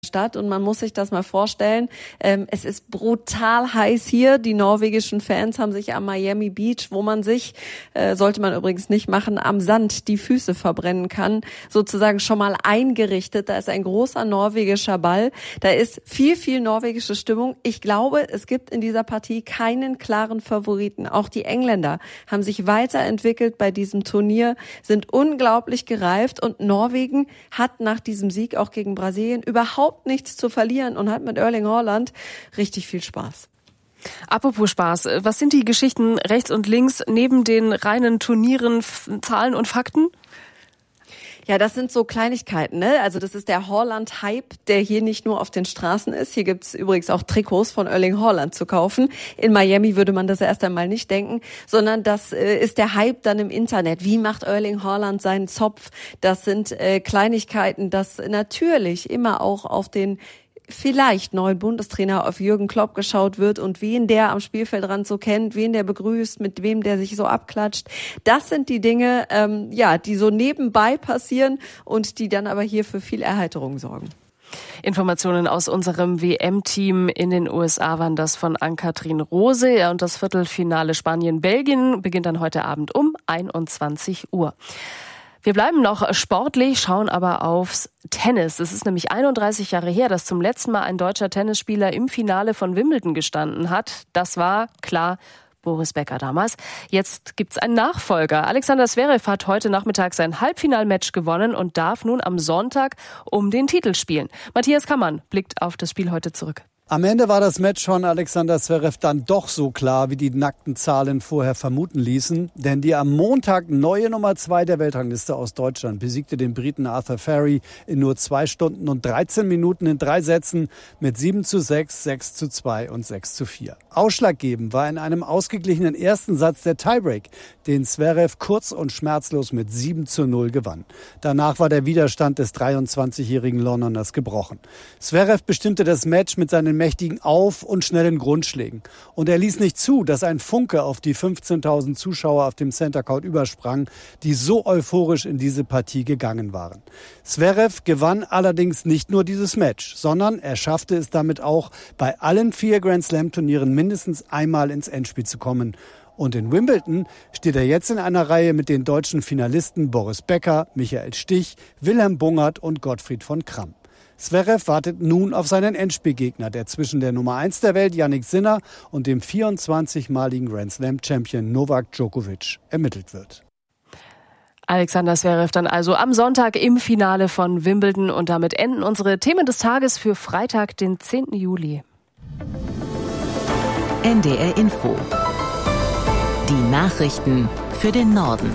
statt und man muss sich das mal vorstellen. Es ist brutal heiß hier. Die norwegischen Fans haben sich am Miami Beach, wo man sich, sollte man übrigens nicht machen, am Sand die Füße verbrennen kann, sozusagen schon mal eingerichtet. Da ist ein großer norwegischer Ball. Da ist viel norwegische Stimmung. Ich glaube, es gibt in dieser Partie keinen klaren Favoriten. Auch die Engländer haben sich weiterentwickelt bei diesem Turnier, sind unglaublich gereift und Norwegen hat nach diesem Sieg auch gegen Brasilien überhaupt nichts zu verlieren und hat mit Erling Haaland richtig viel Spaß. Apropos Spaß, was sind die Geschichten rechts und links neben den reinen Turnieren, Zahlen und Fakten? Ja, das sind so Kleinigkeiten, ne? Also das ist der Haaland-Hype, der hier nicht nur auf den Straßen ist. Hier gibt's übrigens auch Trikots von Erling Haaland zu kaufen. In Miami würde man das erst einmal nicht denken, sondern das ist der Hype dann im Internet. Wie macht Erling Haaland seinen Zopf? Das sind Kleinigkeiten, das natürlich immer auch auf den vielleicht neuen Bundestrainer, auf Jürgen Klopp geschaut wird und wen der am Spielfeldrand so kennt, wen der begrüßt, mit wem der sich so abklatscht. Das sind die Dinge, die so nebenbei passieren und die dann aber hier für viel Erheiterung sorgen. Informationen aus unserem WM-Team in den USA waren das von Ann-Kathrin Rose. Ja, und das Viertelfinale Spanien-Belgien beginnt dann heute Abend um 21 Uhr. Wir bleiben noch sportlich, schauen aber aufs Tennis. Es ist nämlich 31 Jahre her, dass zum letzten Mal ein deutscher Tennisspieler im Finale von Wimbledon gestanden hat. Das war, klar, Boris Becker damals. Jetzt gibt's einen Nachfolger. Alexander Zverev hat heute Nachmittag sein Halbfinalmatch gewonnen und darf nun am Sonntag um den Titel spielen. Matthias Kammann blickt auf das Spiel heute zurück. Am Ende war das Match von Alexander Zverev dann doch so klar, wie die nackten Zahlen vorher vermuten ließen. Denn die am Montag neue Nummer 2 der Weltrangliste aus Deutschland besiegte den Briten Arthur Ferry in nur 2 Stunden und 13 Minuten in 3 Sätzen mit 7:6, 6:2 und 6:4. Ausschlaggebend war in einem ausgeglichenen ersten Satz der Tiebreak, den Zverev kurz und schmerzlos mit 7:0 gewann. Danach war der Widerstand des 23-jährigen Londoners gebrochen. Zverev bestimmte das Match mit seinen mächtigen Auf- und schnellen Grundschlägen. Und er ließ nicht zu, dass ein Funke auf die 15.000 Zuschauer auf dem Center Court übersprang, die so euphorisch in diese Partie gegangen waren. Zverev gewann allerdings nicht nur dieses Match, sondern er schaffte es damit auch, bei allen 4 Grand-Slam-Turnieren mindestens einmal ins Endspiel zu kommen. Und in Wimbledon steht er jetzt in einer Reihe mit den deutschen Finalisten Boris Becker, Michael Stich, Wilhelm Bungert und Gottfried von Kramm. Zverev wartet nun auf seinen Endspielgegner, der zwischen der Nummer 1 der Welt, Jannik Sinner, und dem 24-maligen Grand-Slam-Champion Novak Djokovic ermittelt wird. Alexander Zverev dann also am Sonntag im Finale von Wimbledon. Und damit enden unsere Themen des Tages für Freitag, den 10. Juli. NDR Info. Die Nachrichten für den Norden.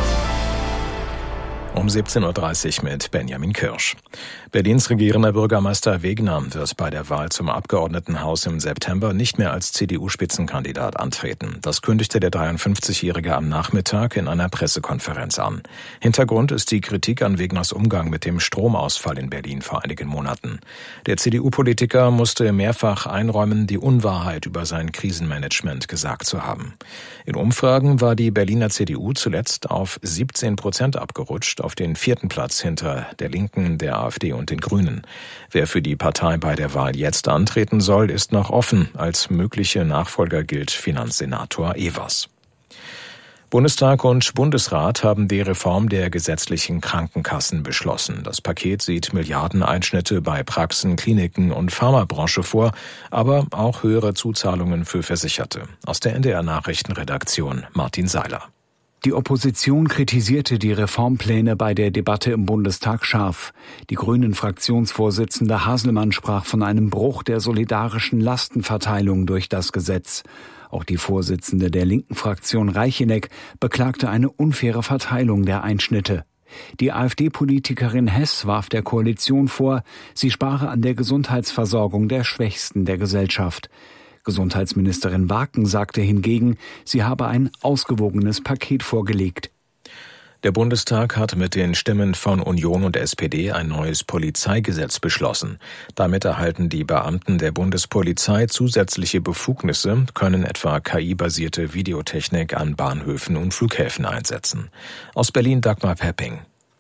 Um 17.30 Uhr mit Benjamin Kirsch. Berlins regierender Bürgermeister Wegner wird bei der Wahl zum Abgeordnetenhaus im September nicht mehr als CDU-Spitzenkandidat antreten. Das kündigte der 53-Jährige am Nachmittag in einer Pressekonferenz an. Hintergrund ist die Kritik an Wegners Umgang mit dem Stromausfall in Berlin vor einigen Monaten. Der CDU-Politiker musste mehrfach einräumen, die Unwahrheit über sein Krisenmanagement gesagt zu haben. In Umfragen war die Berliner CDU zuletzt auf 17% abgerutscht, auf den 4. Platz hinter der Linken, der AfD und den Grünen. Wer für die Partei bei der Wahl jetzt antreten soll, ist noch offen. Als mögliche Nachfolger gilt Finanzsenator Evers. Bundestag und Bundesrat haben die Reform der gesetzlichen Krankenkassen beschlossen. Das Paket sieht Milliardeneinschnitte bei Praxen, Kliniken und Pharmabranche vor, aber auch höhere Zuzahlungen für Versicherte. Aus der NDR-Nachrichtenredaktion Martin Seiler. Die Opposition kritisierte die Reformpläne bei der Debatte im Bundestag scharf. Die Grünen-Fraktionsvorsitzende Haselmann sprach von einem Bruch der solidarischen Lastenverteilung durch das Gesetz. Auch die Vorsitzende der linken Fraktion Reicheneck beklagte eine unfaire Verteilung der Einschnitte. Die AfD-Politikerin Hess warf der Koalition vor, sie spare an der Gesundheitsversorgung der Schwächsten der Gesellschaft. Gesundheitsministerin Waken sagte hingegen, sie habe ein ausgewogenes Paket vorgelegt. Der Bundestag hat mit den Stimmen von Union und SPD ein neues Polizeigesetz beschlossen. Damit erhalten die Beamten der Bundespolizei zusätzliche Befugnisse, können etwa KI-basierte Videotechnik an Bahnhöfen und Flughäfen einsetzen. Aus Berlin Dagmar Pepping.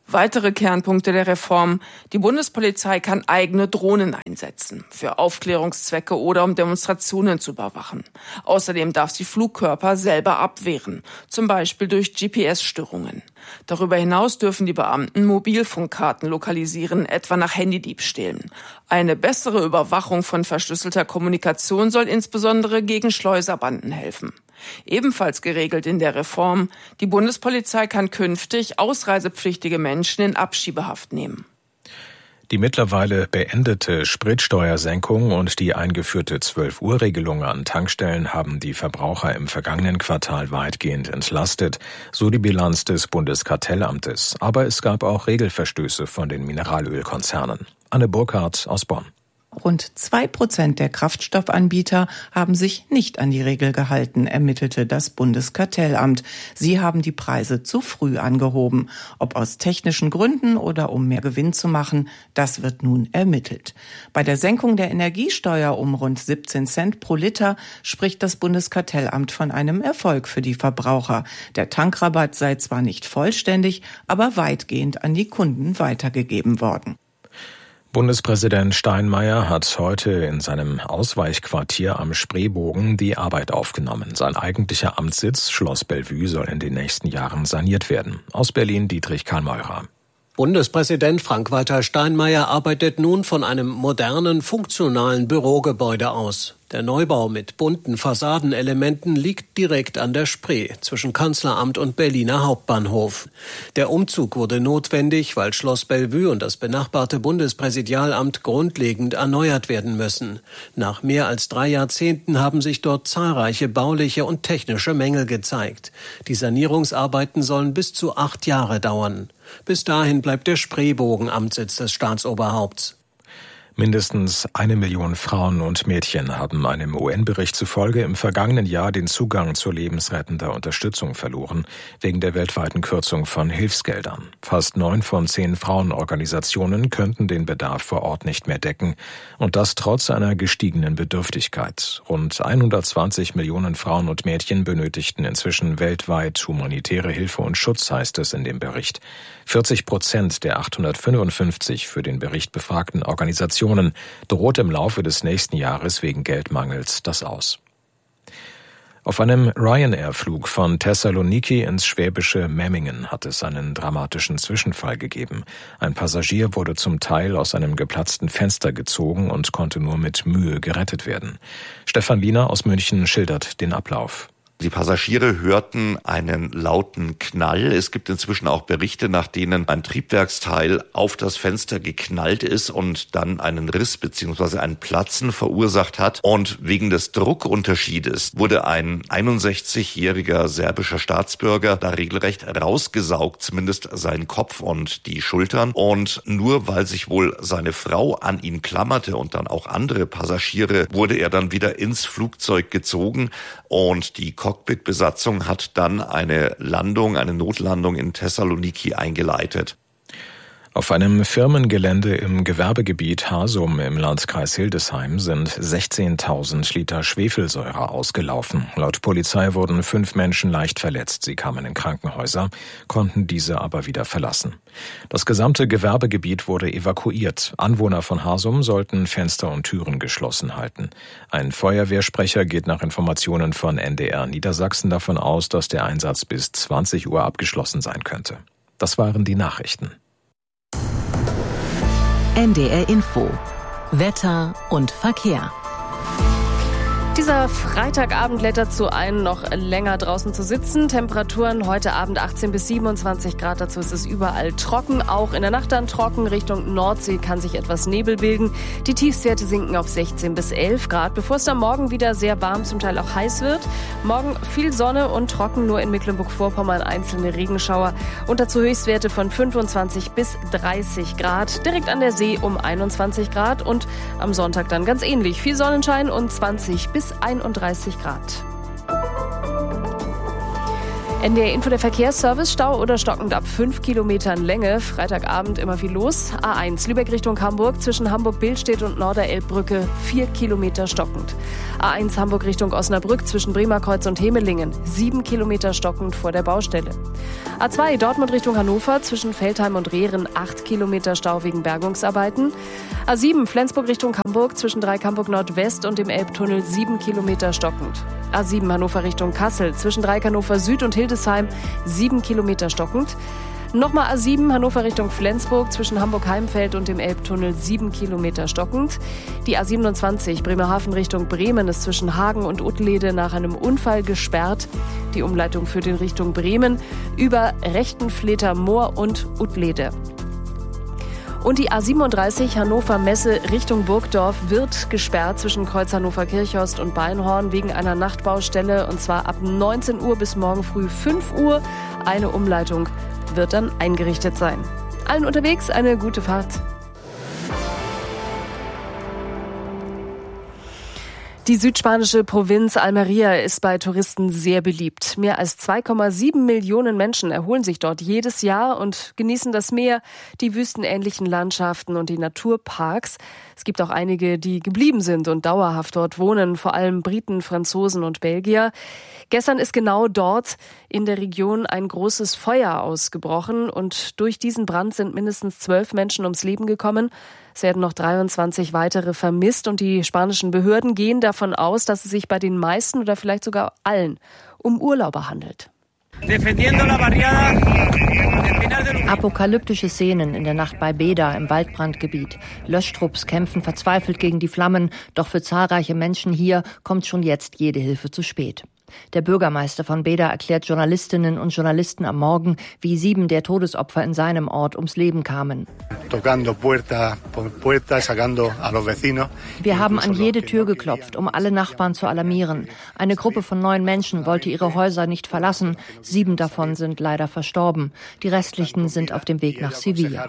Weitere Kernpunkte der Reform. Die Bundespolizei kann eigene Drohnen einsetzen, für Aufklärungszwecke oder um Demonstrationen zu überwachen. Außerdem darf sie Flugkörper selber abwehren, zum Beispiel durch GPS-Störungen. Darüber hinaus dürfen die Beamten Mobilfunkkarten lokalisieren, etwa nach Handydiebstählen. Eine bessere Überwachung von verschlüsselter Kommunikation soll insbesondere gegen Schleuserbanden helfen. Ebenfalls geregelt in der Reform: Die Bundespolizei kann künftig ausreisepflichtige Menschen in Abschiebehaft nehmen. Die mittlerweile beendete Spritsteuersenkung und die eingeführte 12-Uhr-Regelung an Tankstellen haben die Verbraucher im vergangenen Quartal weitgehend entlastet, so die Bilanz des Bundeskartellamtes. Aber es gab auch Regelverstöße von den Mineralölkonzernen. Anne Burkhardt aus Bonn. Rund 2% der Kraftstoffanbieter haben sich nicht an die Regel gehalten, ermittelte das Bundeskartellamt. Sie haben die Preise zu früh angehoben. Ob aus technischen Gründen oder um mehr Gewinn zu machen, das wird nun ermittelt. Bei der Senkung der Energiesteuer um rund 17 Cent pro Liter spricht das Bundeskartellamt von einem Erfolg für die Verbraucher. Der Tankrabatt sei zwar nicht vollständig, aber weitgehend an die Kunden weitergegeben worden. Bundespräsident Steinmeier hat heute in seinem Ausweichquartier am Spreebogen die Arbeit aufgenommen. Sein eigentlicher Amtssitz, Schloss Bellevue, soll in den nächsten Jahren saniert werden. Aus Berlin Dietrich Karl-Meurer. Bundespräsident Frank-Walter Steinmeier arbeitet nun von einem modernen, funktionalen Bürogebäude aus. Der Neubau mit bunten Fassadenelementen liegt direkt an der Spree zwischen Kanzleramt und Berliner Hauptbahnhof. Der Umzug wurde notwendig, weil Schloss Bellevue und das benachbarte Bundespräsidialamt grundlegend erneuert werden müssen. Nach mehr als 3 Jahrzehnten haben sich dort zahlreiche bauliche und technische Mängel gezeigt. Die Sanierungsarbeiten sollen bis zu 8 Jahre dauern. Bis dahin bleibt der Spreebogen Amtssitz des Staatsoberhaupts. Mindestens 1 Million Frauen und Mädchen haben einem UN-Bericht zufolge im vergangenen Jahr den Zugang zu lebensrettender Unterstützung verloren, wegen der weltweiten Kürzung von Hilfsgeldern. Fast 9 von 10 Frauenorganisationen könnten den Bedarf vor Ort nicht mehr decken, und das trotz einer gestiegenen Bedürftigkeit. Rund 120 Millionen Frauen und Mädchen benötigten inzwischen weltweit humanitäre Hilfe und Schutz, heißt es in dem Bericht. 40% der 855 für den Bericht befragten Organisationen droht im Laufe des nächsten Jahres wegen Geldmangels das Aus. Auf einem Ryanair-Flug von Thessaloniki ins schwäbische Memmingen hat es einen dramatischen Zwischenfall gegeben. Ein Passagier wurde zum Teil aus einem geplatzten Fenster gezogen und konnte nur mit Mühe gerettet werden. Stefan Liener aus München schildert den Ablauf. Die Passagiere hörten einen lauten Knall. Es gibt inzwischen auch Berichte, nach denen ein Triebwerksteil auf das Fenster geknallt ist und dann einen Riss bzw. ein Platzen verursacht hat. Und wegen des Druckunterschiedes wurde ein 61-jähriger serbischer Staatsbürger da regelrecht rausgesaugt, zumindest sein Kopf und die Schultern. Und nur weil sich wohl seine Frau an ihn klammerte und dann auch andere Passagiere, wurde er dann wieder ins Flugzeug gezogen, und die Cockpit-Besatzung hat dann eine Notlandung in Thessaloniki eingeleitet. Auf einem Firmengelände im Gewerbegebiet Hasum im Landkreis Hildesheim sind 16.000 Liter Schwefelsäure ausgelaufen. Laut Polizei wurden 5 Menschen leicht verletzt. Sie kamen in Krankenhäuser, konnten diese aber wieder verlassen. Das gesamte Gewerbegebiet wurde evakuiert. Anwohner von Hasum sollten Fenster und Türen geschlossen halten. Ein Feuerwehrsprecher geht nach Informationen von NDR Niedersachsen davon aus, dass der Einsatz bis 20 Uhr abgeschlossen sein könnte. Das waren die Nachrichten. NDR Info. Wetter und Verkehr. Dieser Freitagabend lädt dazu ein, noch länger draußen zu sitzen. Temperaturen heute Abend 18 bis 27 Grad. Dazu ist es überall trocken. Auch in der Nacht dann trocken. Richtung Nordsee kann sich etwas Nebel bilden. Die Tiefstwerte sinken auf 16 bis 11 Grad, bevor es dann morgen wieder sehr warm, zum Teil auch heiß wird. Morgen viel Sonne und trocken, nur in Mecklenburg-Vorpommern einzelne Regenschauer. Und dazu Höchstwerte von 25 bis 30 Grad. Direkt an der See um 21 Grad und am Sonntag dann ganz ähnlich. Viel Sonnenschein und 20 bis 31 Grad. NDR Info, der Verkehrsservice, Stau oder stockend ab 5 Kilometern Länge. Freitagabend immer viel los. A1 Lübeck Richtung Hamburg, zwischen Hamburg-Billstedt und Norderelbbrücke 4 Kilometer stockend. A1 Hamburg Richtung Osnabrück, zwischen Bremerkreuz und Hemelingen 7 Kilometer stockend vor der Baustelle. A2 Dortmund Richtung Hannover, zwischen Veltheim und Rehren 8 Kilometer Stau wegen Bergungsarbeiten. A7 Flensburg Richtung Hamburg, zwischen Dreieck-Hamburg Nordwest und dem Elbtunnel 7 Kilometer stockend. A7 Hannover Richtung Kassel, zwischen Dreieck Hannover Süd und Hildesheim 7 Kilometer stockend. Nochmal A7 Hannover Richtung Flensburg, zwischen Hamburg-Heimfeld und dem Elbtunnel 7 Kilometer stockend. Die A27 Bremerhaven Richtung Bremen ist zwischen Hagen und Uttlede nach einem Unfall gesperrt. Die Umleitung führt in Richtung Bremen über Rechtenfleter Moor und Uttlede. Und die A37 Hannover-Messe Richtung Burgdorf wird gesperrt zwischen Kreuz Hannover-Kirchhorst und Beinhorn wegen einer Nachtbaustelle, und zwar ab 19 Uhr bis morgen früh 5 Uhr. Eine Umleitung wird dann eingerichtet sein. Allen unterwegs eine gute Fahrt. Die südspanische Provinz Almería ist bei Touristen sehr beliebt. Mehr als 2,7 Millionen Menschen erholen sich dort jedes Jahr und genießen das Meer, die wüstenähnlichen Landschaften und die Naturparks. Es gibt auch einige, die geblieben sind und dauerhaft dort wohnen, vor allem Briten, Franzosen und Belgier. Gestern ist genau dort in der Region ein großes Feuer ausgebrochen und durch diesen Brand sind mindestens 12 Menschen ums Leben gekommen. Es werden noch 23 weitere vermisst und die spanischen Behörden gehen davon aus, dass es sich bei den meisten oder vielleicht sogar allen um Urlauber handelt. Apokalyptische Szenen in der Nacht bei Beda im Waldbrandgebiet. Löschtrupps kämpfen verzweifelt gegen die Flammen, doch für zahlreiche Menschen hier kommt schon jetzt jede Hilfe zu spät. Der Bürgermeister von Beda erklärt Journalistinnen und Journalisten am Morgen, wie 7 der Todesopfer in seinem Ort ums Leben kamen. Wir haben an jede Tür geklopft, um alle Nachbarn zu alarmieren. Eine Gruppe von 9 Menschen wollte ihre Häuser nicht verlassen. 7 davon sind leider verstorben. Die restlichen sind auf dem Weg nach Sevilla.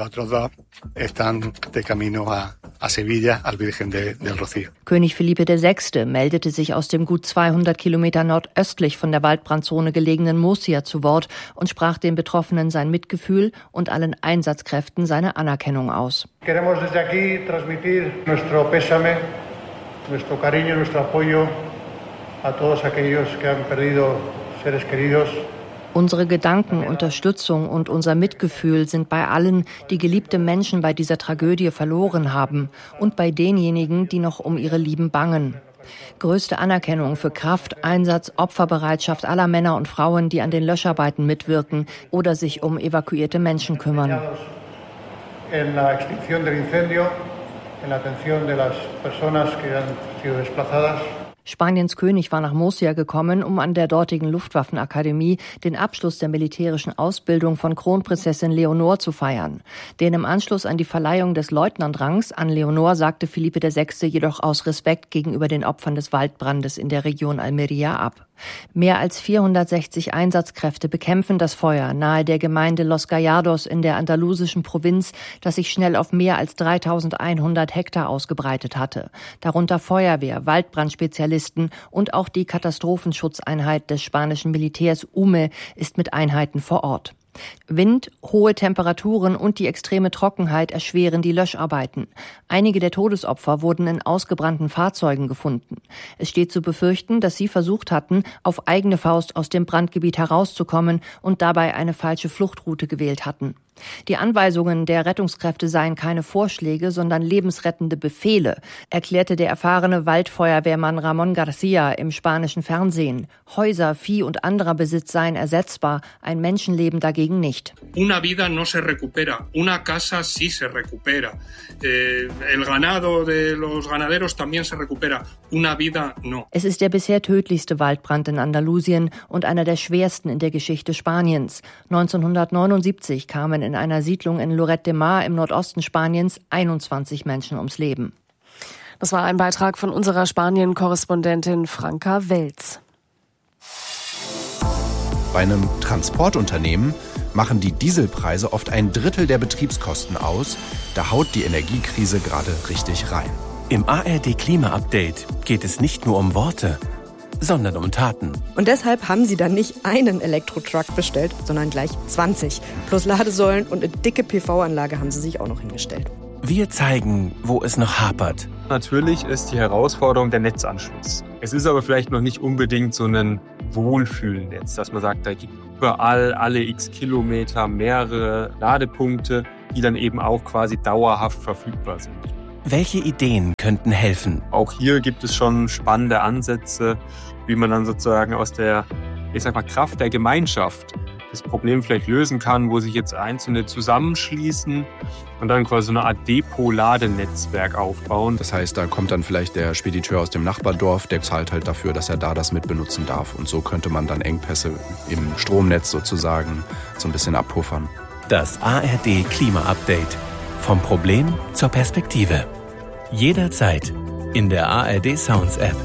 König Felipe VI. Meldete sich aus dem gut 200 Kilometer nordöstlich von der Waldbrandzone gelegenen Murcia zu Wort und sprach den Betroffenen sein Mitgefühl und allen Einsatzkräften seine Anerkennung aus. Queremos desde aquí transmitir nuestro pésame, nuestro cariño, nuestro apoyo a todos aquellos que han perdido seres queridos. Unsere Gedanken, Unterstützung und unser Mitgefühl sind bei allen, die geliebte Menschen bei dieser Tragödie verloren haben und bei denjenigen, die noch um ihre Lieben bangen. Größte Anerkennung für Kraft, Einsatz, Opferbereitschaft aller Männer und Frauen, die an den Löscharbeiten mitwirken oder sich um evakuierte Menschen kümmern. Spaniens König war nach Murcia gekommen, um an der dortigen Luftwaffenakademie den Abschluss der militärischen Ausbildung von Kronprinzessin Leonor zu feiern. Den im Anschluss an die Verleihung des Leutnantrangs an Leonor sagte Felipe VI. Jedoch aus Respekt gegenüber den Opfern des Waldbrandes in der Region Almería ab. Mehr als 460 Einsatzkräfte bekämpfen das Feuer nahe der Gemeinde Los Gallardos in der andalusischen Provinz, das sich schnell auf mehr als 3100 Hektar ausgebreitet hatte. Darunter Feuerwehr, Waldbrandspezialisten und auch die Katastrophenschutzeinheit des spanischen Militärs UME ist mit Einheiten vor Ort. Wind, hohe Temperaturen und die extreme Trockenheit erschweren die Löscharbeiten. Einige der Todesopfer wurden in ausgebrannten Fahrzeugen gefunden. Es steht zu befürchten, dass sie versucht hatten, auf eigene Faust aus dem Brandgebiet herauszukommen und dabei eine falsche Fluchtroute gewählt hatten. Die Anweisungen der Rettungskräfte seien keine Vorschläge, sondern lebensrettende Befehle, erklärte der erfahrene Waldfeuerwehrmann Ramon García im spanischen Fernsehen. Häuser, Vieh und anderer Besitz seien ersetzbar, ein Menschenleben dagegen nicht. Una vida no se recupera, una casa sí se recupera. El ganado de los ganaderos también se recupera, una vida no. Es ist der bisher tödlichste Waldbrand in Andalusien und einer der schwersten in der Geschichte Spaniens. 1979 kamen in einer Siedlung in Lloret de Mar im Nordosten Spaniens 21 Menschen ums Leben. Das war ein Beitrag von unserer Spanien-Korrespondentin Franka Welz. Bei einem Transportunternehmen machen die Dieselpreise oft ein Drittel der Betriebskosten aus. Da haut die Energiekrise gerade richtig rein. Im ARD Klima-Update geht es nicht nur um Worte. sondern um Taten. Und deshalb haben sie dann nicht einen Elektro-Truck bestellt, sondern gleich 20. Plus Ladesäulen und eine dicke PV-Anlage haben sie sich auch noch hingestellt. Wir zeigen, wo es noch hapert. Natürlich ist die Herausforderung der Netzanschluss. Es ist aber vielleicht noch nicht unbedingt so ein Wohlfühlnetz, dass man sagt, da gibt überall alle x Kilometer mehrere Ladepunkte, die dann eben auch quasi dauerhaft verfügbar sind. Welche Ideen könnten helfen? Auch hier gibt es schon spannende Ansätze, wie man dann sozusagen aus der, Kraft der Gemeinschaft das Problem vielleicht lösen kann, wo sich jetzt Einzelne zusammenschließen und dann quasi so eine Art Depot-Ladenetzwerk aufbauen. Das heißt, da kommt dann vielleicht der Spediteur aus dem Nachbardorf, der zahlt halt dafür, dass er da das mitbenutzen darf. Und so könnte man dann Engpässe im Stromnetz sozusagen so ein bisschen abpuffern. Das ARD Klima-Update. Vom Problem zur Perspektive. Jederzeit in der ARD Sounds App.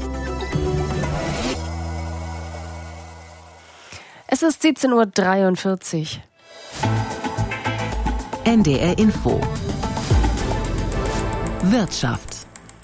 Es ist 17:43 Uhr. NDR Info. Wirtschaft.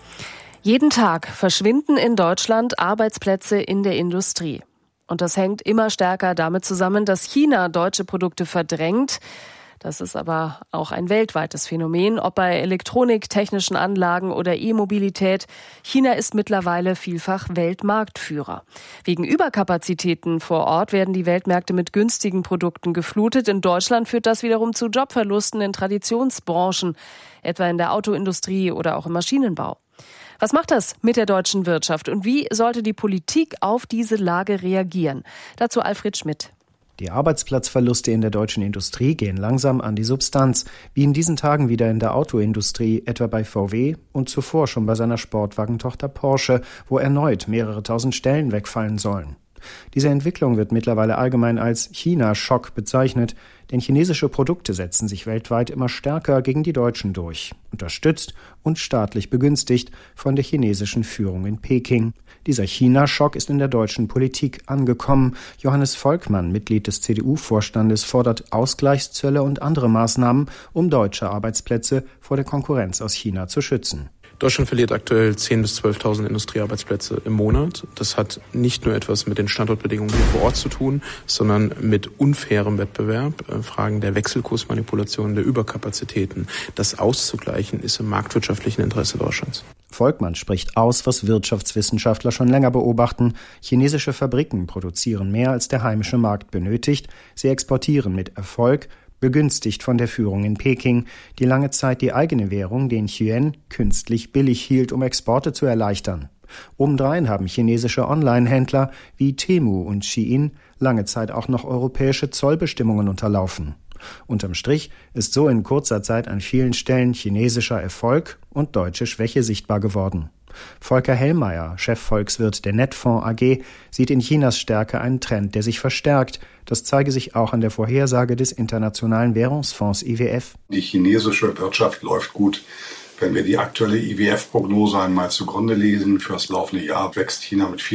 Jeden Tag verschwinden in Deutschland Arbeitsplätze in der Industrie. Und das hängt immer stärker damit zusammen, dass China deutsche Produkte verdrängt. Das ist aber auch ein weltweites Phänomen, ob bei Elektronik, technischen Anlagen oder E-Mobilität. China ist mittlerweile vielfach Weltmarktführer. Wegen Überkapazitäten vor Ort werden die Weltmärkte mit günstigen Produkten geflutet. In Deutschland führt das wiederum zu Jobverlusten in Traditionsbranchen, etwa in der Autoindustrie oder auch im Maschinenbau. Was macht das mit der deutschen Wirtschaft und wie sollte die Politik auf diese Lage reagieren? Dazu Alfred Schmidt. Die Arbeitsplatzverluste in der deutschen Industrie gehen langsam an die Substanz, wie in diesen Tagen wieder in der Autoindustrie, etwa bei VW und zuvor schon bei seiner Sportwagentochter Porsche, wo erneut mehrere tausend Stellen wegfallen sollen. Diese Entwicklung wird mittlerweile allgemein als China-Schock bezeichnet, denn chinesische Produkte setzen sich weltweit immer stärker gegen die deutschen durch, unterstützt und staatlich begünstigt von der chinesischen Führung in Peking. Dieser China-Schock ist in der deutschen Politik angekommen. Johannes Volkmann, Mitglied des CDU-Vorstandes, fordert Ausgleichszölle und andere Maßnahmen, um deutsche Arbeitsplätze vor der Konkurrenz aus China zu schützen. Deutschland verliert aktuell 10.000 bis 12.000 Industriearbeitsplätze im Monat. Das hat nicht nur etwas mit den Standortbedingungen hier vor Ort zu tun, sondern mit unfairem Wettbewerb, Fragen der Wechselkursmanipulation, der Überkapazitäten. Das auszugleichen ist im marktwirtschaftlichen Interesse Deutschlands. Volkmann spricht aus, was Wirtschaftswissenschaftler schon länger beobachten. Chinesische Fabriken produzieren mehr, als der heimische Markt benötigt. Sie exportieren mit Erfolg, begünstigt von der Führung in Peking, die lange Zeit die eigene Währung, den Yuan, künstlich billig hielt, um Exporte zu erleichtern. Obendrein haben chinesische Online-Händler wie Temu und Shein lange Zeit auch noch europäische Zollbestimmungen unterlaufen. Unterm Strich ist so in kurzer Zeit an vielen Stellen chinesischer Erfolg und deutsche Schwäche sichtbar geworden. Volker Hellmeier, Chefvolkswirt der Netfonds AG, sieht in Chinas Stärke einen Trend, der sich verstärkt. Das zeige sich auch an der Vorhersage des Internationalen Währungsfonds IWF. Die chinesische Wirtschaft läuft gut. Wenn wir die aktuelle IWF-Prognose einmal zugrunde lesen, für das laufende Jahr wächst China mit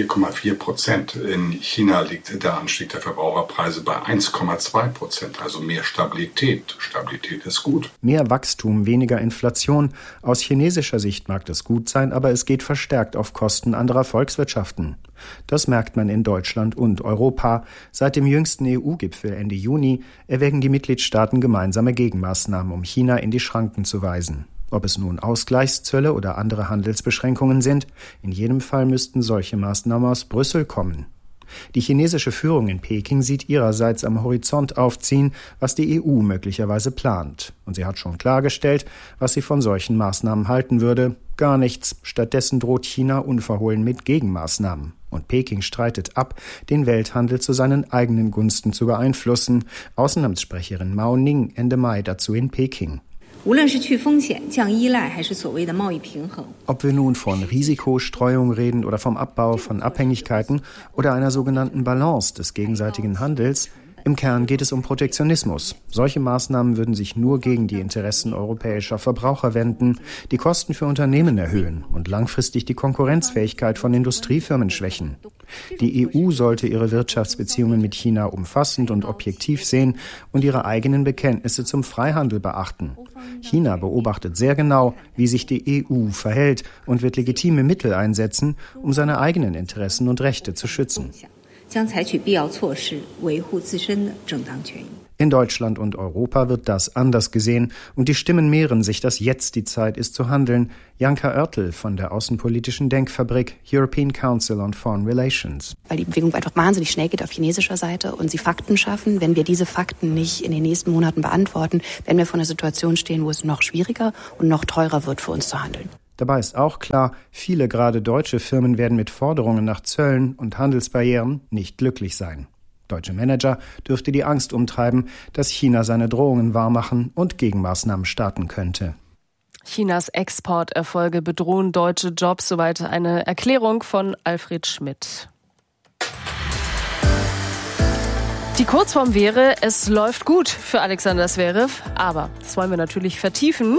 4,4%. In China liegt der Anstieg der Verbraucherpreise bei 1,2%, also mehr Stabilität. Stabilität ist gut. Mehr Wachstum, weniger Inflation. Aus chinesischer Sicht mag das gut sein, aber es geht verstärkt auf Kosten anderer Volkswirtschaften. Das merkt man in Deutschland und Europa. Seit dem jüngsten EU-Gipfel Ende Juni erwägen die Mitgliedstaaten gemeinsame Gegenmaßnahmen, um China in die Schranken zu weisen. Ob es nun Ausgleichszölle oder andere Handelsbeschränkungen sind, in jedem Fall müssten solche Maßnahmen aus Brüssel kommen. Die chinesische Führung in Peking sieht ihrerseits am Horizont aufziehen, was die EU möglicherweise plant. Und sie hat schon klargestellt, was sie von solchen Maßnahmen halten würde. Gar nichts. Stattdessen droht China unverhohlen mit Gegenmaßnahmen. Und Peking streitet ab, den Welthandel zu seinen eigenen Gunsten zu beeinflussen. Außenamtssprecherin Mao Ning Ende Mai dazu in Peking. Ob wir nun von Risikostreuung reden oder vom Abbau von Abhängigkeiten oder einer sogenannten Balance des gegenseitigen Handels, im Kern geht es um Protektionismus. Solche Maßnahmen würden sich nur gegen die Interessen europäischer Verbraucher wenden, die Kosten für Unternehmen erhöhen und langfristig die Konkurrenzfähigkeit von Industriefirmen schwächen. Die EU sollte ihre Wirtschaftsbeziehungen mit China umfassend und objektiv sehen und ihre eigenen Bekenntnisse zum Freihandel beachten. China beobachtet sehr genau, wie sich die EU verhält und wird legitime Mittel einsetzen, um seine eigenen Interessen und Rechte zu schützen. In Deutschland und Europa wird das anders gesehen und die Stimmen mehren sich, dass jetzt die Zeit ist zu handeln. Janka Oertel von der Außenpolitischen Denkfabrik European Council on Foreign Relations. Weil die Bewegung einfach wahnsinnig schnell geht auf chinesischer Seite und sie Fakten schaffen. Wenn wir diese Fakten nicht in den nächsten Monaten beantworten, werden wir vor einer Situation stehen, wo es noch schwieriger und noch teurer wird für uns zu handeln. Dabei ist auch klar, viele gerade deutsche Firmen werden mit Forderungen nach Zöllen und Handelsbarrieren nicht glücklich sein. Deutsche Manager dürfte die Angst umtreiben, dass China seine Drohungen wahrmachen und Gegenmaßnahmen starten könnte. Chinas Exporterfolge bedrohen deutsche Jobs, soweit eine Erklärung von Alfred Schmidt. Die Kurzform wäre, es läuft gut für Alexander Zverev, aber das wollen wir natürlich vertiefen.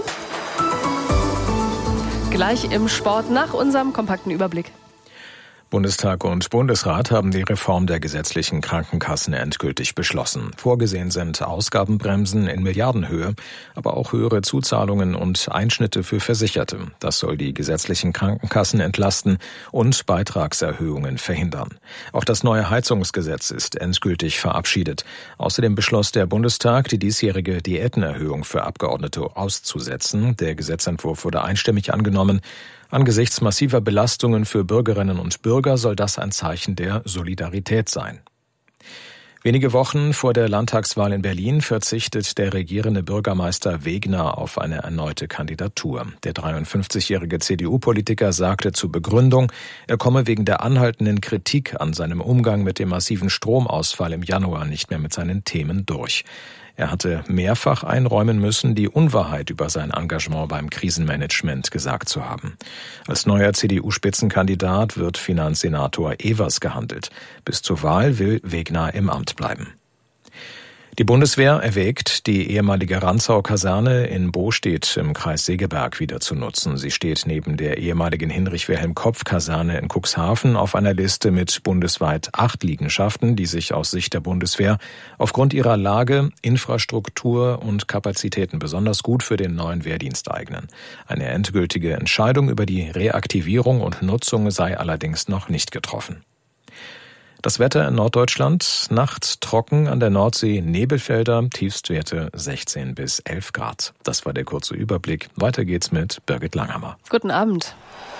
Gleich im Sport nach unserem kompakten Überblick. Bundestag und Bundesrat haben die Reform der gesetzlichen Krankenkassen endgültig beschlossen. Vorgesehen sind Ausgabenbremsen in Milliardenhöhe, aber auch höhere Zuzahlungen und Einschnitte für Versicherte. Das soll die gesetzlichen Krankenkassen entlasten und Beitragserhöhungen verhindern. Auch das neue Heizungsgesetz ist endgültig verabschiedet. Außerdem beschloss der Bundestag, die diesjährige Diätenerhöhung für Abgeordnete auszusetzen. Der Gesetzentwurf wurde einstimmig angenommen. Angesichts massiver Belastungen für Bürgerinnen und Bürger soll das ein Zeichen der Solidarität sein. Wenige Wochen vor der Landtagswahl in Berlin verzichtet der regierende Bürgermeister Wegner auf eine erneute Kandidatur. Der 53-jährige CDU-Politiker sagte zur Begründung, er komme wegen der anhaltenden Kritik an seinem Umgang mit dem massiven Stromausfall im Januar nicht mehr mit seinen Themen durch. Er hatte mehrfach einräumen müssen, die Unwahrheit über sein Engagement beim Krisenmanagement gesagt zu haben. Als neuer CDU-Spitzenkandidat wird Finanzsenator Evers gehandelt. Bis zur Wahl will Wegner im Amt bleiben. Die Bundeswehr erwägt, die ehemalige Rantzau-Kaserne in Bostedt im Kreis Segeberg wieder zu nutzen. Sie steht neben der ehemaligen Hinrich-Wilhelm-Kopf-Kaserne in Cuxhaven auf einer Liste mit bundesweit 8 Liegenschaften, die sich aus Sicht der Bundeswehr aufgrund ihrer Lage, Infrastruktur und Kapazitäten besonders gut für den neuen Wehrdienst eignen. Eine endgültige Entscheidung über die Reaktivierung und Nutzung sei allerdings noch nicht getroffen. Das Wetter in Norddeutschland, Nacht trocken, an der Nordsee Nebelfelder, Tiefstwerte 16 bis 11 Grad. Das war der kurze Überblick. Weiter geht's mit Birgit Langhammer. Guten Abend.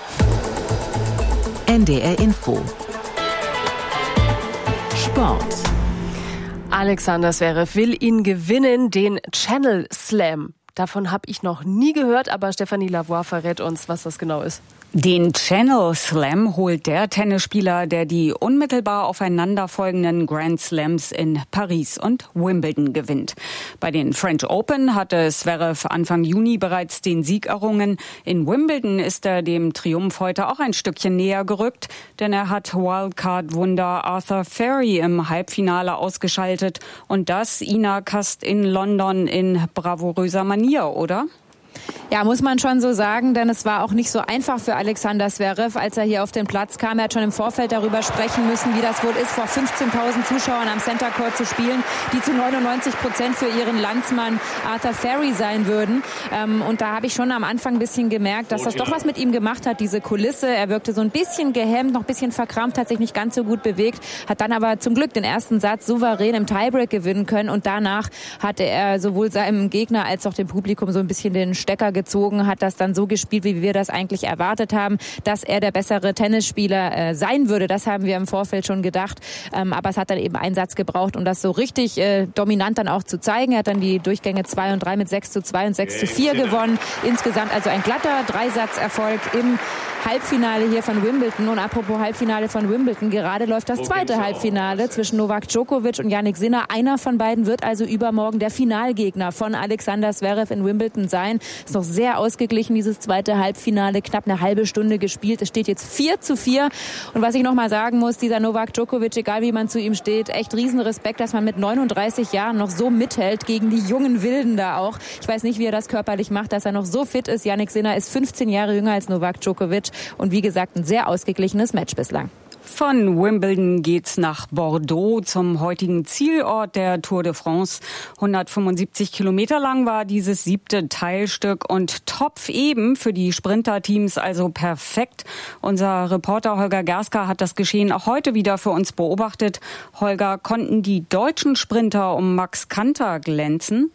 NDR Info. Sport. Alexander Zverev will ihn gewinnen, den Channel Slam. Davon habe ich noch nie gehört, aber Stefanie Lavoie verrät uns, was das genau ist. Den Channel Slam holt der Tennisspieler, der die unmittelbar aufeinanderfolgenden Grand Slams in Paris und Wimbledon gewinnt. Bei den French Open hatte Zverev Anfang Juni bereits den Sieg errungen. In Wimbledon ist er dem Triumph heute auch ein Stückchen näher gerückt, denn er hat Wildcard-Wunder Arthur Ferry im Halbfinale ausgeschaltet. Und das, Ina Kast, in London in bravouröser Manier, oder? Ja, muss man schon so sagen, denn es war auch nicht so einfach für Alexander Zverev, als er hier auf den Platz kam. Er hat schon im Vorfeld darüber sprechen müssen, wie das wohl ist, vor 15.000 Zuschauern am Center Court zu spielen, die zu 99% für ihren Landsmann Arthur Ferry sein würden. Und da habe ich schon am Anfang ein bisschen gemerkt, dass das doch was mit ihm gemacht hat, diese Kulisse. Er wirkte so ein bisschen gehemmt, noch ein bisschen verkrampft, hat sich nicht ganz so gut bewegt, hat dann aber zum Glück den ersten Satz souverän im Tiebreak gewinnen können. Und danach hatte er sowohl seinem Gegner als auch dem Publikum so ein bisschen den Stecker gezogen, hat das dann so gespielt, wie wir das eigentlich erwartet haben, dass er der bessere Tennisspieler sein würde. Das haben wir im Vorfeld schon gedacht. Aber es hat dann eben einen Satz gebraucht, um das so richtig dominant dann auch zu zeigen. Er hat dann die Durchgänge 2 und 3 mit 6:2 und 6:4 gewonnen. Insgesamt also ein glatter Dreisatzerfolg im Halbfinale hier von Wimbledon. Und apropos Halbfinale von Wimbledon, gerade läuft das zweite Halbfinale zwischen Novak Djokovic und Jannik Sinner. Einer von beiden wird also übermorgen der Finalgegner von Alexander Zverev in Wimbledon sein. Ist noch sehr ausgeglichen, dieses zweite Halbfinale, knapp eine halbe Stunde gespielt. Es steht jetzt 4:4. Und was ich noch mal sagen muss, dieser Novak Djokovic, egal wie man zu ihm steht, echt Riesenrespekt, dass man mit 39 Jahren noch so mithält gegen die jungen Wilden da auch. Ich weiß nicht, wie er das körperlich macht, dass er noch so fit ist. Jannik Sinner ist 15 Jahre jünger als Novak Djokovic und wie gesagt, ein sehr ausgeglichenes Match bislang. Von Wimbledon geht's nach Bordeaux zum heutigen Zielort der Tour de France. 175 Kilometer lang war dieses 7. Teilstück und topf eben für die Sprinterteams, also perfekt. Unser Reporter Holger Gerska hat das Geschehen auch heute wieder für uns beobachtet. Holger, konnten die deutschen Sprinter um Max Kanter glänzen?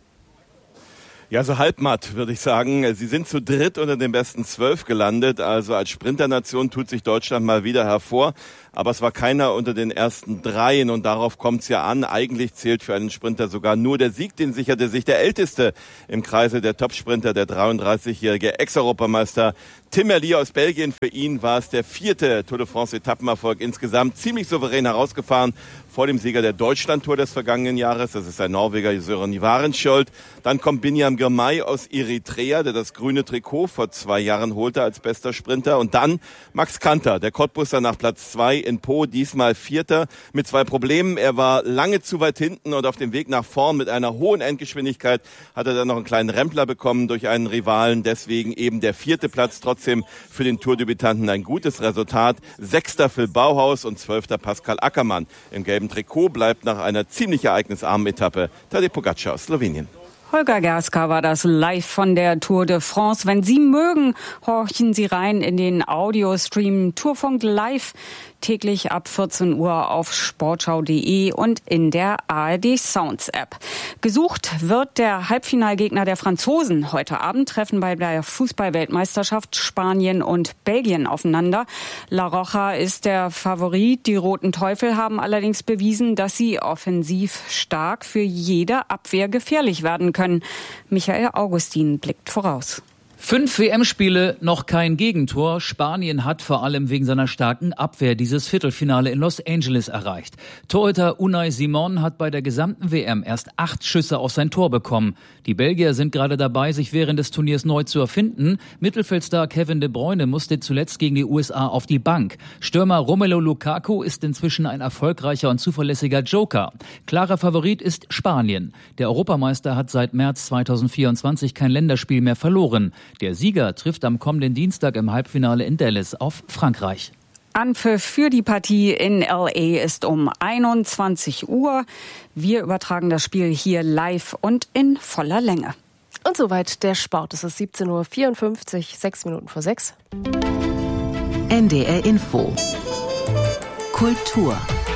Ja, so halbmatt, würde ich sagen. Sie sind zu dritt unter den besten 12 gelandet. Also als Sprinternation tut sich Deutschland mal wieder hervor. Aber es war keiner unter den ersten 3 und darauf kommt es ja an. Eigentlich zählt für einen Sprinter sogar nur der Sieg. Den sicherte sich der Älteste im Kreise der Topsprinter, der 33-jährige Ex-Europameister Tim Merlier aus Belgien. Für ihn war es der 4. Tour de France-Etappenerfolg insgesamt. Ziemlich souverän herausgefahren vor dem Sieger der Deutschland-Tour des vergangenen Jahres. Das ist der Norweger Søren Warenskjold. Dann kommt Binyam Girmay aus Eritrea, der das grüne Trikot vor 2 Jahren holte als bester Sprinter. Und dann Max Kanter, der Cottbusser nach Platz 2 in Po, diesmal 4. mit 2 Problemen. Er war lange zu weit hinten und auf dem Weg nach vorn mit einer hohen Endgeschwindigkeit hat er dann noch einen kleinen Rempler bekommen durch einen Rivalen. Deswegen eben der 4. Platz. Trotzdem für den Tourdebütanten ein gutes Resultat. 6. Phil Bauhaus und 12. Pascal Ackermann. Im gelben Trikot bleibt nach einer ziemlich ereignisarmen Etappe Tadej Pogačar aus Slowenien. Holger Gerska war das live von der Tour de France. Wenn Sie mögen, horchen Sie rein in den Audiostream Tourfunk Live. Täglich ab 14 Uhr auf sportschau.de und in der ARD Sounds App. Gesucht wird der Halbfinalgegner der Franzosen. Heute Abend treffen bei der Fußball-Weltmeisterschaft Spanien und Belgien aufeinander. La Roja ist der Favorit. Die Roten Teufel haben allerdings bewiesen, dass sie offensiv stark für jede Abwehr gefährlich werden können. Michael Augustin blickt voraus. 5 WM-Spiele, noch kein Gegentor. Spanien hat vor allem wegen seiner starken Abwehr dieses Viertelfinale in Los Angeles erreicht. Torhüter Unai Simon hat bei der gesamten WM erst 8 Schüsse auf sein Tor bekommen. Die Belgier sind gerade dabei, sich während des Turniers neu zu erfinden. Mittelfeldstar Kevin De Bruyne musste zuletzt gegen die USA auf die Bank. Stürmer Romelu Lukaku ist inzwischen ein erfolgreicher und zuverlässiger Joker. Klarer Favorit ist Spanien. Der Europameister hat seit März 2024 kein Länderspiel mehr verloren. Der Sieger trifft am kommenden Dienstag im Halbfinale in Dallas auf Frankreich. Anpfiff für die Partie in L.A. ist um 21 Uhr. Wir übertragen das Spiel hier live und in voller Länge. Und soweit der Sport. Es ist 17.54 Uhr, 6 Minuten vor 6. NDR Info. Kultur.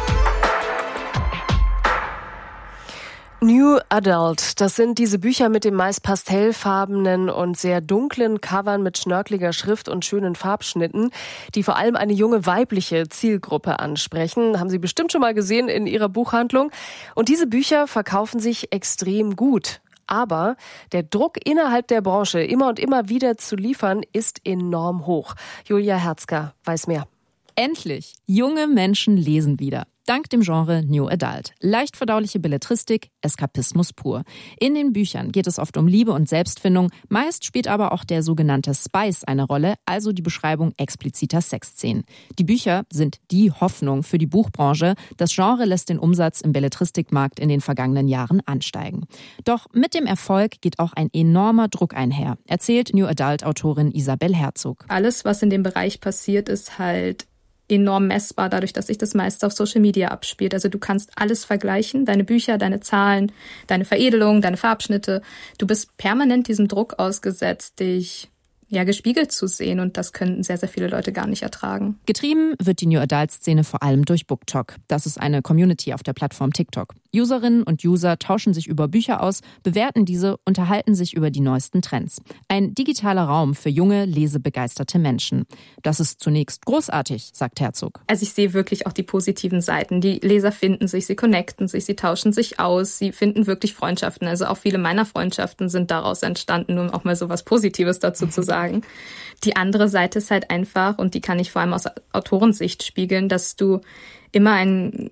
New Adult, das sind diese Bücher mit den meist pastellfarbenen und sehr dunklen Covern mit schnörkeliger Schrift und schönen Farbschnitten, die vor allem eine junge weibliche Zielgruppe ansprechen. Haben Sie bestimmt schon mal gesehen in Ihrer Buchhandlung. Und diese Bücher verkaufen sich extrem gut. Aber der Druck innerhalb der Branche, immer und immer wieder zu liefern, ist enorm hoch. Julia Herzger weiß mehr. Endlich! Junge Menschen lesen wieder. Dank dem Genre New Adult. Leicht verdauliche Belletristik, Eskapismus pur. In den Büchern geht es oft um Liebe und Selbstfindung. Meist spielt aber auch der sogenannte Spice eine Rolle, also die Beschreibung expliziter Sexszenen. Die Bücher sind die Hoffnung für die Buchbranche. Das Genre lässt den Umsatz im Belletristikmarkt in den vergangenen Jahren ansteigen. Doch mit dem Erfolg geht auch ein enormer Druck einher, erzählt New Adult-Autorin Isabel Herzog. Alles, was in dem Bereich passiert, ist halt enorm messbar, dadurch, dass sich das meiste auf Social Media abspielt. Also du kannst alles vergleichen, deine Bücher, deine Zahlen, deine Veredelung, deine Farbschnitte. Du bist permanent diesem Druck ausgesetzt, dich gespiegelt zu sehen, und das können sehr, sehr viele Leute gar nicht ertragen. Getrieben wird die New Adult-Szene vor allem durch BookTok. Das ist eine Community auf der Plattform TikTok. Userinnen und User tauschen sich über Bücher aus, bewerten diese, unterhalten sich über die neuesten Trends. Ein digitaler Raum für junge, lesebegeisterte Menschen. Das ist zunächst großartig, sagt Herzog. Also ich sehe wirklich auch die positiven Seiten. Die Leser finden sich, sie connecten sich, sie tauschen sich aus, sie finden wirklich Freundschaften. Also auch viele meiner Freundschaften sind daraus entstanden, um auch mal so was Positives dazu zu sagen. Die andere Seite ist halt einfach, und die kann ich vor allem aus Autorensicht spiegeln, dass du immer ein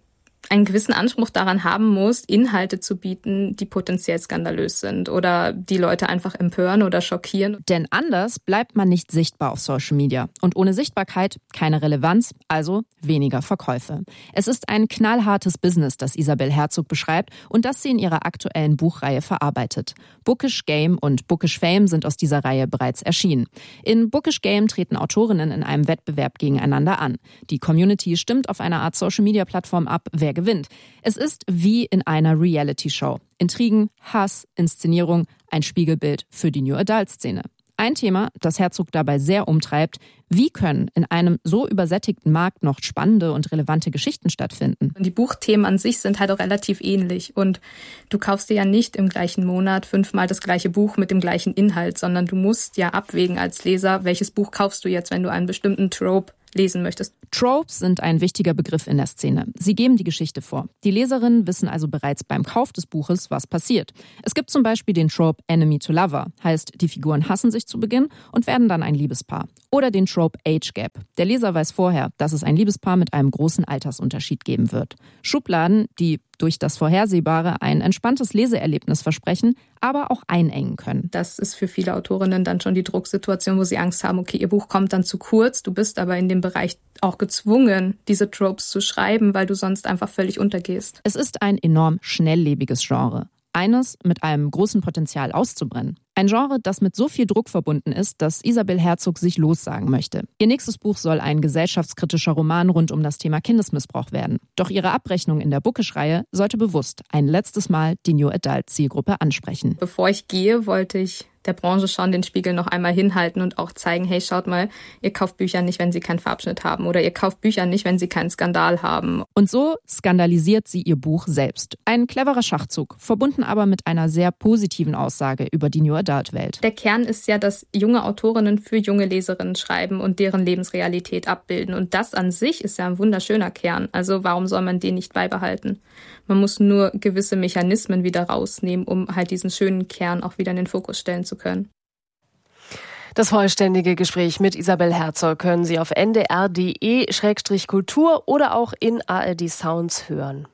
einen gewissen Anspruch daran haben musst, Inhalte zu bieten, die potenziell skandalös sind oder die Leute einfach empören oder schockieren. Denn anders bleibt man nicht sichtbar auf Social Media. Und ohne Sichtbarkeit keine Relevanz, also weniger Verkäufe. Es ist ein knallhartes Business, das Isabel Herzog beschreibt und das sie in ihrer aktuellen Buchreihe verarbeitet. Bookish Game und Bookish Fame sind aus dieser Reihe bereits erschienen. In Bookish Game treten Autorinnen in einem Wettbewerb gegeneinander an. Die Community stimmt auf einer Art Social-Media-Plattform ab, wer gewinnt. Es ist wie in einer Reality-Show. Intrigen, Hass, Inszenierung, ein Spiegelbild für die New Adult-Szene. Ein Thema, das Herzog dabei sehr umtreibt: Wie können in einem so übersättigten Markt noch spannende und relevante Geschichten stattfinden? Die Buchthemen an sich sind halt auch relativ ähnlich und du kaufst dir ja nicht im gleichen Monat 5-mal das gleiche Buch mit dem gleichen Inhalt, sondern du musst ja abwägen als Leser, welches Buch kaufst du jetzt, wenn du einen bestimmten Trope lesen möchtest. Tropes sind ein wichtiger Begriff in der Szene. Sie geben die Geschichte vor. Die Leserinnen wissen also bereits beim Kauf des Buches, was passiert. Es gibt zum Beispiel den Trope Enemy to Lover, heißt, die Figuren hassen sich zu Beginn und werden dann ein Liebespaar. Oder den Trope Age Gap. Der Leser weiß vorher, dass es ein Liebespaar mit einem großen Altersunterschied geben wird. Schubladen, die durch das Vorhersehbare ein entspanntes Leseerlebnis versprechen, aber auch einengen können. Das ist für viele Autorinnen dann schon die Drucksituation, wo sie Angst haben, okay, ihr Buch kommt dann zu kurz, du bist aber in dem Bereich auch gezwungen, diese Tropes zu schreiben, weil du sonst einfach völlig untergehst. Es ist ein enorm schnelllebiges Genre. Eines mit einem großen Potenzial auszubrennen. Ein Genre, das mit so viel Druck verbunden ist, dass Isabel Herzog sich lossagen möchte. Ihr nächstes Buch soll ein gesellschaftskritischer Roman rund um das Thema Kindesmissbrauch werden. Doch ihre Abrechnung in der Bookish-Reihe sollte bewusst ein letztes Mal die New Adult-Zielgruppe ansprechen. Bevor ich gehe, wollte ich der Branche schon den Spiegel noch einmal hinhalten und auch zeigen, hey, schaut mal, ihr kauft Bücher nicht, wenn sie keinen Farbschnitt haben oder ihr kauft Bücher nicht, wenn sie keinen Skandal haben. Und so skandalisiert sie ihr Buch selbst. Ein cleverer Schachzug, verbunden aber mit einer sehr positiven Aussage über die New Adult-Welt. Der Kern ist ja, dass junge Autorinnen für junge Leserinnen schreiben und deren Lebensrealität abbilden. Und das an sich ist ja ein wunderschöner Kern. Also warum soll man den nicht beibehalten? Man muss nur gewisse Mechanismen wieder rausnehmen, um halt diesen schönen Kern auch wieder in den Fokus stellen zu können. Das vollständige Gespräch mit Isabel Herzog können Sie auf ndr.de/kultur oder auch in ARD Sounds hören.